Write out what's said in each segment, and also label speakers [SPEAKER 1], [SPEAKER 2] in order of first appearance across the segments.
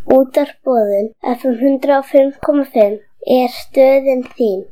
[SPEAKER 1] Útvarpsboðun FM 105,5 er stöðin þín.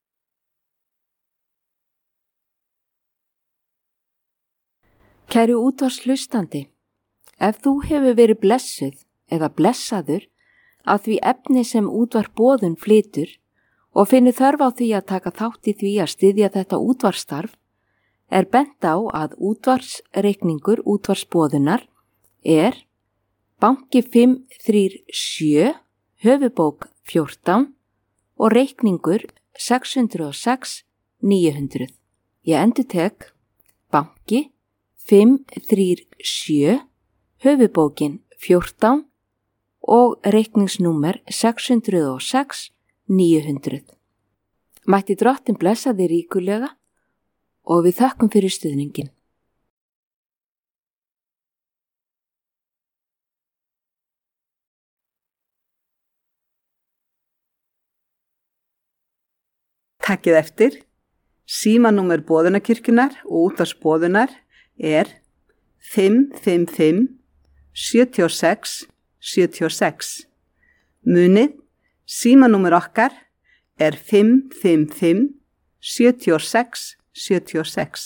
[SPEAKER 2] Kæri útvarpshlustandi, ef þú hefur verið blessuð eða blessaður að því efni sem Útvarpsboðun flytur og finnur þörf á því að taka þátt í því að styðja þetta útvarpsstarf, er bent á að útvarpsreikningur Útvarpsboðunar er banki 537, höfubók 14 og reikningur 606 900. Ég endurtek banki 537, höfubókin 14 og reikningsnúmer 606 900. Mætti Drottinn blessa þig ríkulega og við þökkum fyrir stuðningin.
[SPEAKER 3] Takkið eftir, símanúmer Boðunarkirkjunnar og Útvarpsboðunar er 555 76 76. Munið, símanúmer okkar er 555 76 76.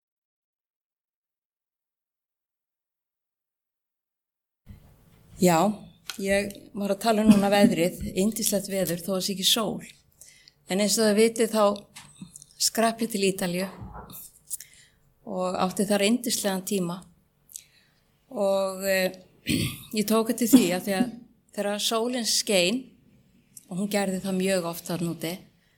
[SPEAKER 4] Já, ég var að tala núna veðrið, yndislegt veður þó að sé ekki sól. En eins og það vitið þá skrapp ég til Ítalíu og átti þar yndislegan tíma og ég tók eftir því að þegar sólin skein, og hún gerði það mjög oft þar núti,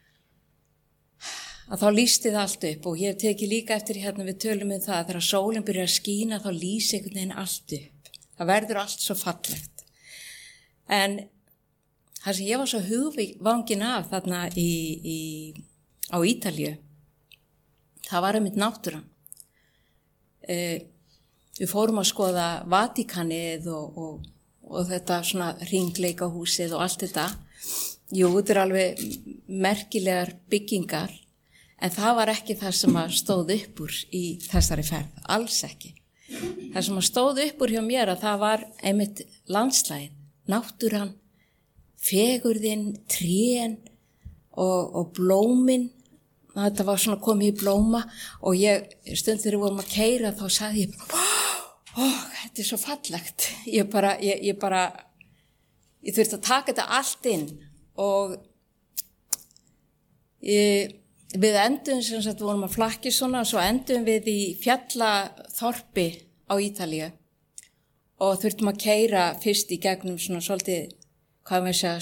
[SPEAKER 4] að þá lýsti það allt upp og ég hef tekið líka eftir hérna við tölum það að þegar sólin byrjar að skína þá lýsi einhvern veginn allt upp. Það verður allt svo fallegt. En það sem ég var svo hugvangin af þarna á Ítalíu, það var einmitt náttúran. Við fórum að skoða Vatíkanið og þetta svona hringleikahúsið og allt þetta. Jú, þetta er alveg merkilegar byggingar, en það var ekki það sem stóð upp úr í þessari ferð, alls ekki. Það sem stóð upp úr hjá mér að það var einmitt landslagið, náttúran, fegurðin, trén og blómin. Þetta var svona komið í blóma og stund þegar við vorum að keyra þá sagði ég þetta er svo fallegt. Ég þurfti að taka þetta allt inn og við endum sem sagt, við vorum að flakki svona, svo endum við í fjallaþorpi á Ítalíu og þurftum að keyra fyrst í gegnum svona svolítið, hvað við segja,